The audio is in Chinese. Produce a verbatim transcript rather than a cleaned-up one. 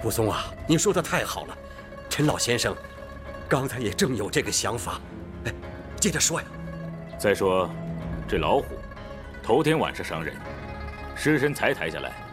武松啊，你说的太好了，陈老先生刚才也正有这个想法。哎，接着说呀。 再说，这老虎头天晚上伤人，尸身才抬下来，